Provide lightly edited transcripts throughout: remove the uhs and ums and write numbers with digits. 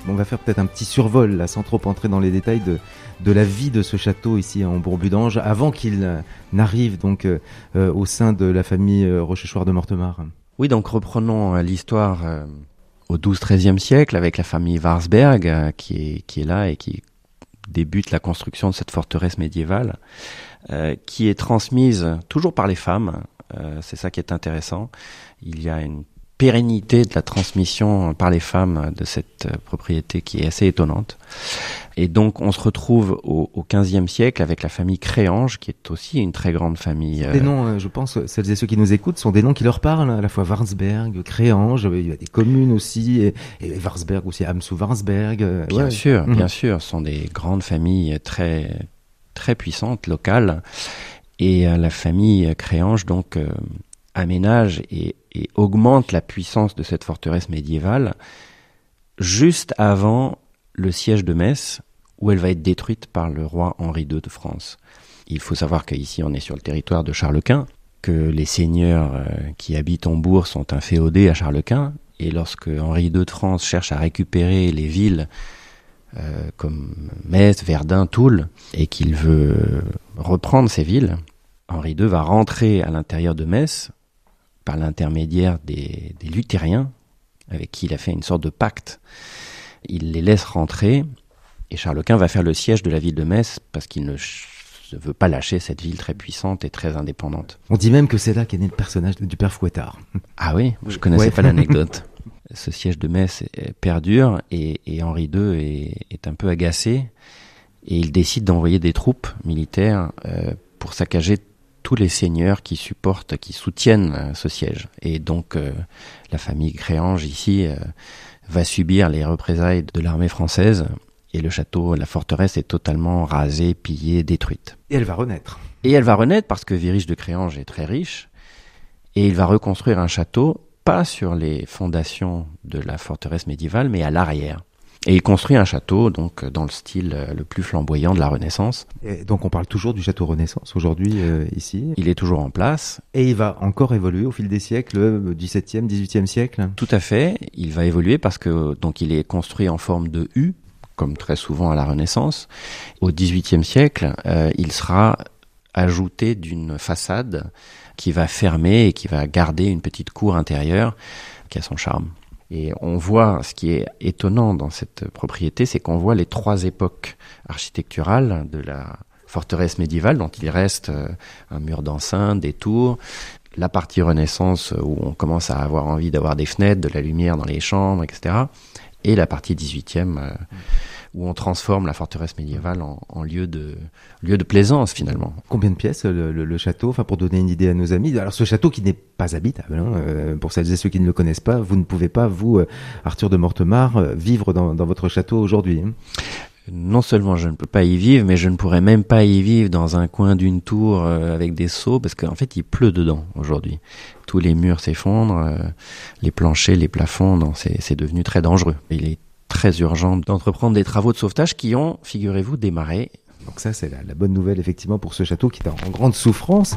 On va faire peut-être un petit survol, là, sans trop entrer dans les détails de la vie de ce château ici à Hombourg-Budange, avant qu'il n'arrive donc au sein de la famille Rochechouart de Mortemart. Oui, donc reprenons l'histoire au XII-XIIIe siècle avec la famille Warsberg qui est là et qui débute la construction de cette forteresse médiévale qui est transmise toujours par les femmes. C'est ça qui est intéressant. Il y a une pérennité de la transmission par les femmes de cette propriété qui est assez étonnante. Et donc on se retrouve au XVe siècle avec la famille Créange, qui est aussi une très grande famille. Des noms, je pense, celles et ceux qui nous écoutent, sont des noms qui leur parlent, à la fois Warsberg, Créange, il y a des communes aussi, et Warsberg aussi, Amsou-Warsberg. Bien sûr, ce sont des grandes familles très, très puissantes, locales. Et la famille Créange, donc, aménage et augmente la puissance de cette forteresse médiévale juste avant le siège de Metz, où elle va être détruite par le roi Henri II de France. Il faut savoir qu'ici on est sur le territoire de Charles Quint, que les seigneurs qui habitent Hombourg sont inféodés à Charles Quint, et lorsque Henri II de France cherche à récupérer les villes comme Metz, Verdun, Toul, et qu'il veut reprendre ces villes, Henri II va rentrer à l'intérieur de Metz par l'intermédiaire des luthériens, avec qui il a fait une sorte de pacte. Il les laisse rentrer, et Charles Quint va faire le siège de la ville de Metz, parce qu'il ne veut pas lâcher cette ville très puissante et très indépendante. On dit même que c'est là qu'est né le personnage du père Fouettard. Ah oui, je connaissais pas l'anecdote. Ce siège de Metz perdure, et Henri II est un peu agacé, et il décide d'envoyer des troupes militaires pour saccager tous les seigneurs qui soutiennent ce siège. Et donc la famille Créange ici va subir les représailles de l'armée française, et le château, la forteresse est totalement rasée, pillée, détruite. Et elle va renaître. Et elle va renaître parce que Virich de Créange est très riche, et il va reconstruire un château, pas sur les fondations de la forteresse médiévale, mais à l'arrière. Et il construit un château, donc, dans le style le plus flamboyant de la Renaissance. Et donc on parle toujours du château Renaissance aujourd'hui, ici. Il est toujours en place. Et il va encore évoluer au fil des siècles, XVIIe, XVIIIe siècle. Tout à fait. Il va évoluer parce que, donc, il est construit en forme de U, comme très souvent à la Renaissance. Au XVIIIe siècle, il sera ajouté d'une façade qui va fermer et qui va garder une petite cour intérieure qui a son charme. Et on voit, ce qui est étonnant dans cette propriété, c'est qu'on voit les trois époques architecturales de la forteresse médiévale, dont il reste un mur d'enceinte, des tours, la partie Renaissance où on commence à avoir envie d'avoir des fenêtres, de la lumière dans les chambres, etc. Et la partie 18e où on transforme la forteresse médiévale en lieu de plaisance finalement. Combien de pièces le château, enfin pour donner une idée à nos amis. Alors ce château qui n'est pas habitable, pour celles et ceux qui ne le connaissent pas, vous ne pouvez pas, vous, Arthur de Mortemart, vivre dans votre château aujourd'hui. Non seulement je ne peux pas y vivre, mais je ne pourrais même pas y vivre dans un coin d'une tour avec des seaux, parce qu'en fait il pleut dedans aujourd'hui. Tous les murs s'effondrent, les planchers, les plafonds, c'est devenu très dangereux. Il est très urgent d'entreprendre des travaux de sauvetage qui ont, figurez-vous, démarré. Donc ça, c'est la bonne nouvelle, effectivement, pour ce château qui est en grande souffrance.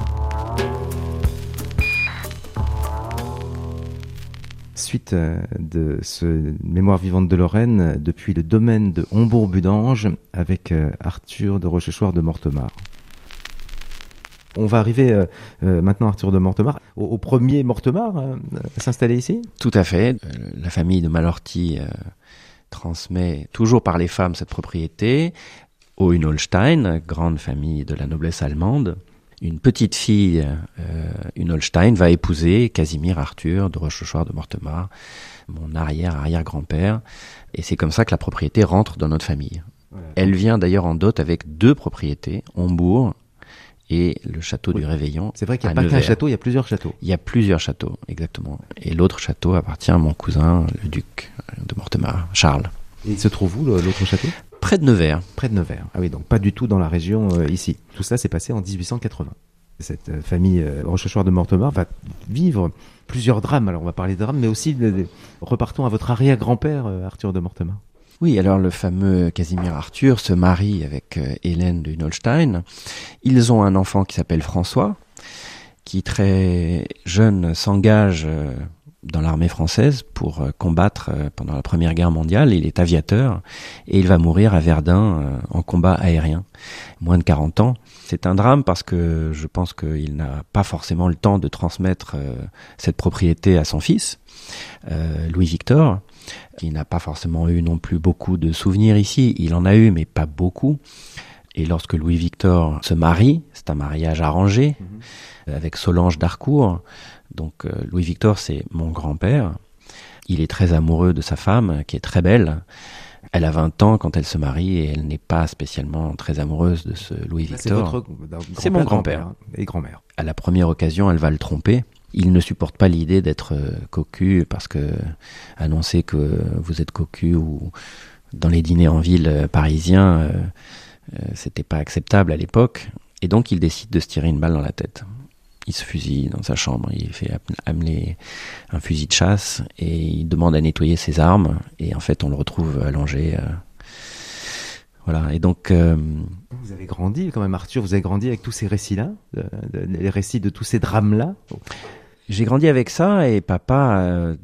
Suite de ce Mémoire vivante de Lorraine, depuis le domaine de Hombourg-Budange, avec Arthur de Rochechouart de Mortemart. On va arriver maintenant, Arthur de Mortemart, au premier Mortemart s'installer ici. Tout à fait. La famille de Malorty transmet toujours par les femmes cette propriété aux Hunolstein, grande famille de la noblesse allemande. Une petite fille, Hunolstein, va épouser Casimir Arthur de Rochechouart de Mortemart, mon arrière-arrière-grand-père. Et c'est comme ça que la propriété rentre dans notre famille. Voilà. Elle vient d'ailleurs en dot avec deux propriétés, Hombourg et le château du Réveillon. C'est vrai qu'il n'y a pas qu'un château, il y a plusieurs châteaux. Il y a plusieurs châteaux, exactement. Et l'autre château appartient à mon cousin, le duc de Mortemart, Charles. Et il se trouve où, l'autre château ? Près de Nevers. Près de Nevers. Ah oui, donc pas du tout dans la région ici. Tout ça s'est passé en 1880. Cette famille Rochechouart de Mortemart va vivre plusieurs drames. Alors on va parler de drames, mais aussi repartons à votre arrière-grand-père, Arthur de Mortemart. Oui, alors le fameux Casimir Arthur se marie avec Hélène de Hunolstein. Ils ont un enfant qui s'appelle François, qui très jeune s'engage dans l'armée française pour combattre pendant la Première Guerre mondiale. Il est aviateur et il va mourir à Verdun en combat aérien. Moins de 40 ans. C'est un drame parce que je pense qu'il n'a pas forcément le temps de transmettre cette propriété à son fils, Louis-Victor, qui n'a pas forcément eu non plus beaucoup de souvenirs ici. Il en a eu, mais pas beaucoup. Et lorsque Louis-Victor se marie, c'est un mariage arrangé avec Solange d'Harcourt. Donc Louis-Victor, c'est mon grand-père. Il est très amoureux de sa femme, qui est très belle. Elle a 20 ans quand elle se marie et elle n'est pas spécialement très amoureuse de ce Louis-Victor. C'est mon grand-père et grand-mère. À la première occasion, elle va le tromper. Il ne supporte pas l'idée d'être cocu parce que annoncer que vous êtes cocu ou dans les dîners en ville parisiens, c'était pas acceptable à l'époque. Et donc il décide de se tirer une balle dans la tête. Il se fusille dans sa chambre, il fait amener un fusil de chasse et il demande à nettoyer ses armes. Et en fait, on le retrouve allongé. Voilà. Et donc, vous avez grandi quand même, Arthur. Vous avez grandi avec tous ces récits-là, les récits de tous ces drames-là. J'ai grandi avec ça et papa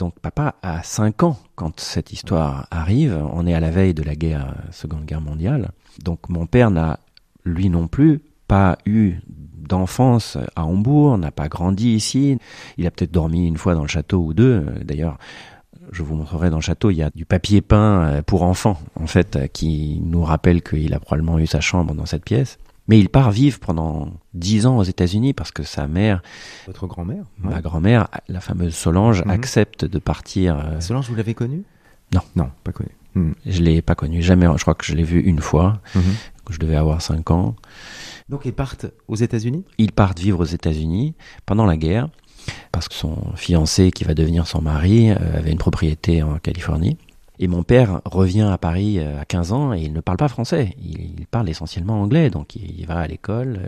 a 5 ans quand cette histoire arrive. On est à la veille de la Seconde Guerre mondiale. Donc mon père n'a, lui non plus, pas eu d'enfance à Hambourg, n'a pas grandi ici. Il a peut-être dormi une fois dans le château ou deux. D'ailleurs, je vous montrerai dans le château, il y a du papier peint pour enfants, en fait, qui nous rappelle qu'il a probablement eu sa chambre dans cette pièce. Mais il part vivre pendant 10 ans aux États-Unis parce que sa mère... Votre grand-mère ? Ma grand-mère, la fameuse Solange, accepte de partir... Solange, vous l'avez connue ? Non. Non, pas connue. Je l'ai pas connue, jamais. Je crois que je l'ai vue une fois, que je devais avoir 5 ans. Donc ils partent aux États-Unis ? Ils partent vivre aux États-Unis pendant la guerre parce que son fiancé, qui va devenir son mari, avait une propriété en Californie. Et mon père revient à Paris à 15 ans et il ne parle pas français. Il parle essentiellement anglais. Donc il va à l'école,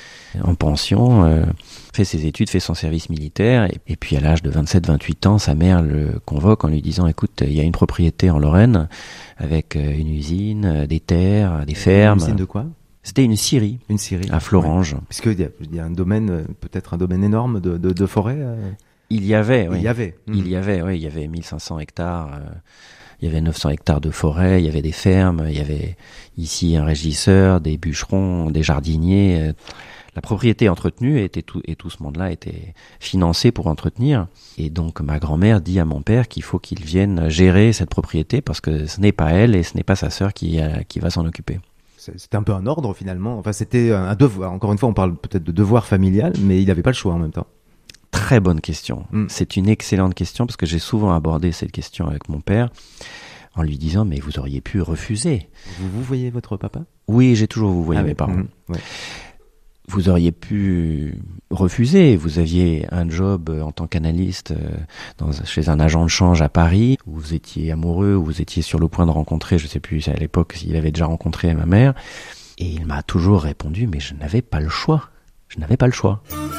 en pension, fait ses études, fait son service militaire. Et puis à l'âge de 27-28 ans, sa mère le convoque en lui disant « Écoute, il y a une propriété en Lorraine avec une usine, des terres, des fermes. » Une usine de quoi ? C'était une scierie. Une scierie. À Florange. Ouais. Puisqu'il y a un domaine, peut-être un domaine énorme de forêt. Il y avait, oui. Il y avait. Il y avait 1500 hectares. Il y avait 900 hectares de forêt, il y avait des fermes, il y avait ici un régisseur, des bûcherons, des jardiniers. La propriété est entretenue et tout ce monde-là était financé pour entretenir. Et donc ma grand-mère dit à mon père qu'il faut qu'il vienne gérer cette propriété parce que ce n'est pas elle et ce n'est pas sa sœur qui va s'en occuper. C'était un peu un ordre finalement. Enfin, c'était un devoir. Encore une fois, on parle peut-être de devoir familial, mais il n'avait pas le choix en même temps. Très bonne question. C'est une excellente question parce que j'ai souvent abordé cette question avec mon père en lui disant mais vous auriez pu refuser. Vous voyez votre papa ? Oui, j'ai toujours vous voyez mes parents. Ouais. Vous auriez pu refuser. Vous aviez un job en tant qu'analyste chez un agent de change à Paris. Vous étiez amoureux, vous étiez sur le point de rencontrer, je ne sais plus à l'époque s'il avait déjà rencontré ma mère. Et il m'a toujours répondu mais je n'avais pas le choix. Je n'avais pas le choix.